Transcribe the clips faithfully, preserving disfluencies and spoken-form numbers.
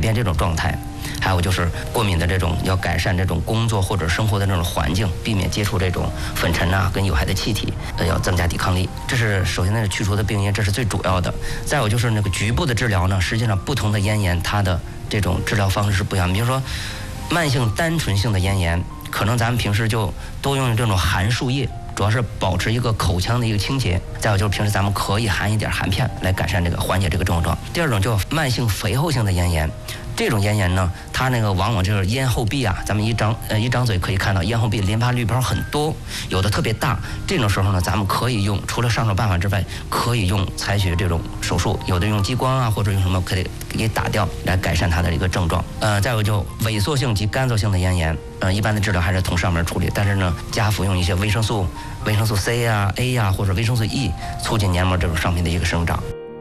现这种状态。还有就是过敏的这种，要改善这种工作或者生活的这种环境，避免接触这种粉尘啊跟有害的气体，呃，要增加抵抗力。这是首先那是去除的病因，这是最主要的。再有就是那个局部的治疗呢，实际上不同的咽炎它的这种治疗方式是不一样。比如说慢性单纯性的咽炎，可能咱们平时就都用这种含漱液，主要是保持一个口腔的一个清洁。再有就是平时咱们可以含一点含片来改善这个缓解这个症状。第二种叫慢性肥厚性的咽炎，这种咽炎呢，它那个往往就是咽后壁啊，咱们一张呃一张嘴可以看到咽后壁淋巴滤泡很多，有的特别大。这种时候呢，咱们可以用除了上手办法之外，可以用采取这种手术，有的用激光啊，或者用什么可以给打掉来改善它的一个症状。呃，再有就萎缩性及干燥性的咽炎，呃，一般的治疗还是从上面处理，但是呢，加服用一些维生素、维生素 C 呀、A 呀、或者维生素 E， 促进黏膜这种上面的一个生长。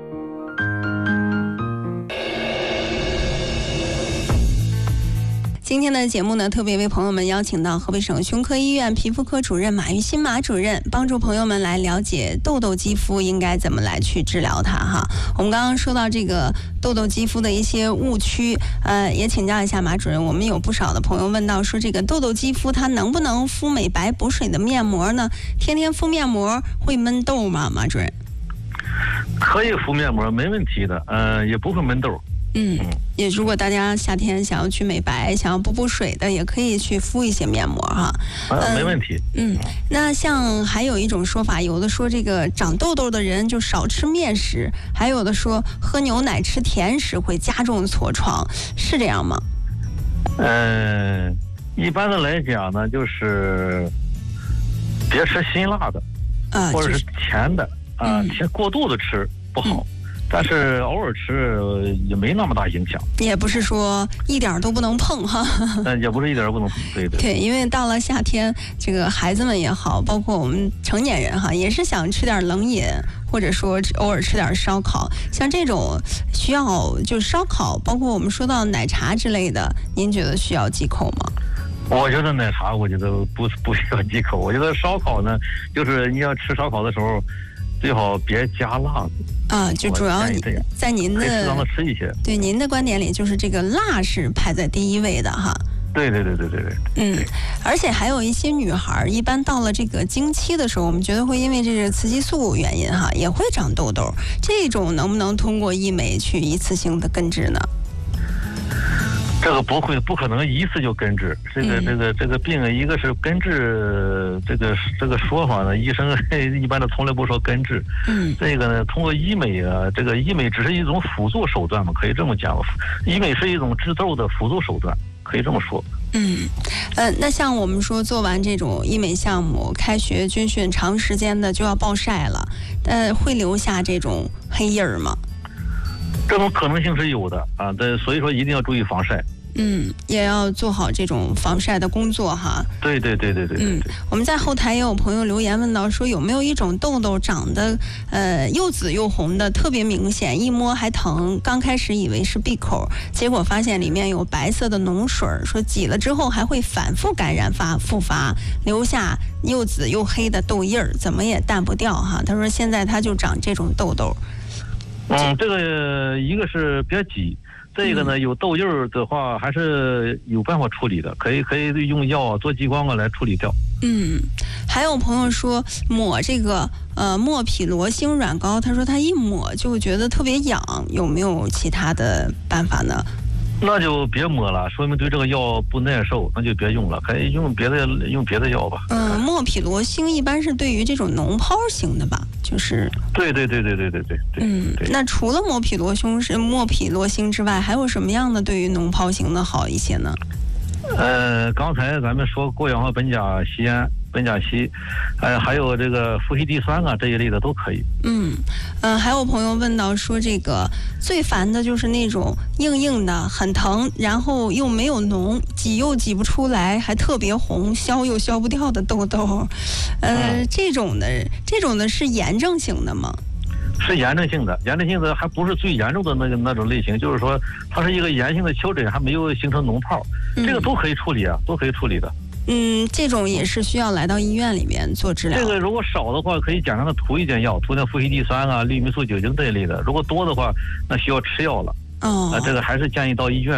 今天的节目呢，特别为朋友们邀请到河北省胸科医院皮肤科主任马玉新马主任，帮助朋友们来了解痘痘肌肤应该怎么来去治疗它哈。我们刚刚说到这个痘痘肌肤的一些误区，呃，也请教一下马主任，我们有不少的朋友问到说，这个痘痘肌肤它能不能敷美白补水的面膜呢？天天敷面膜会闷痘吗？马主任？ 可以敷面膜，没问题的，呃，也不会闷痘。 嗯，也如果大家夏天想要去美白，想要补补水的，也可以去敷一些面膜哈。 啊，没问题。 嗯，那像还有一种说法，有的说这个长痘痘的人就少吃面食，还有的说喝牛奶吃甜食会加重痤疮，是这样吗？ 嗯，一般的来讲呢，就是别吃辛辣的， 啊， 或者是甜的啊， 嗯、 甜过度的吃不好。嗯，但是偶尔吃也没那么大影响， 也不是说一点都不能碰哈。 嗯，也不是一点都不能碰，对对。 对，因为到了夏天，这个孩子们也好，包括我们成年人哈，也是想吃点冷饮，或者说偶尔吃点烧烤。像这种需要就烧烤，包括我们说到奶茶之类的，您觉得需要忌口吗？ 我觉得奶茶，我觉得不不需要忌口。我觉得烧烤呢，就是你要吃烧烤的时候，最好别加辣子。 啊，就主要在您的适当的吃一些。 对您的观点里，就是这个辣是排在第一位的哈。 对对对对对对。 嗯，而且还有一些女孩，一般到了这个经期的时候，我们觉得会因为这个雌激素原因哈，也会长痘痘。这种能不能通过医美去一次性的根治呢？ 这个不会，不可能一次就根治。这个、嗯、这个这个病，一个是根治，这个这个说法呢，医生一般的从来不说根治。 嗯， 这个呢，通过医美啊，这个医美只是一种辅助手段嘛，可以这么讲。医美是一种治痘的辅助手段，可以这么说。 嗯，呃，那像我们说做完这种医美项目，开学军训长时间的就要暴晒了，呃，会留下这种黑印儿吗？ 这种可能性是有的啊，对，所以说一定要注意防晒。 嗯，也要做好这种防晒的工作哈。 对对对对对对。 嗯，我们在后台也有朋友留言问到说，有没有一种痘痘长得呃又紫又红的，特别明显，一摸还疼。刚开始以为是闭口，结果发现里面有白色的脓水，说挤了之后还会反复感染发复发，留下又紫又黑的痘印儿，怎么也淡不掉哈。他说现在他就长这种痘痘。 嗯，这个一个是别挤。这个呢，有痘印儿的话，还是有办法处理的，可以可以用药啊，做激光啊来处理掉。 嗯，还有朋友说抹这个呃莫匹罗星软膏，他说他一抹就觉得特别痒，有没有其他的办法呢？ 那就别抹了，说明对这个药不耐受，那就别用了，可以用别的用别的药吧。 嗯，莫匹罗星一般是对于这种脓疱型的吧，就是。 对对对对对对对对。 嗯，那除了莫匹罗星是莫匹罗星之外，还有什么样的对于脓疱型的好一些呢？ 呃，刚才咱们说过氧化苯甲酰胺、苯甲烯，呃，还有这个氟西地酸啊这一类的都可以。 嗯，呃，还有朋友问到说，这个最烦的就是那种硬硬的、很疼，然后又没有脓，挤又挤不出来，还特别红，消又消不掉的痘痘，呃，嗯、这种的，这种的是炎症型的吗？ 是炎症性的，炎症性的还不是最严重的那个那种类型，就是说它是一个炎性的丘疹，还没有形成脓泡，嗯、这个都可以处理啊，都可以处理的。 嗯，这种也是需要来到医院里面做治疗。 这个如果少的话，可以简单的涂一点药，涂点氟西地酸啊、氯霉素酒精这一类的；如果多的话，那需要吃药了。 哦， 啊，这个还是建议到医院。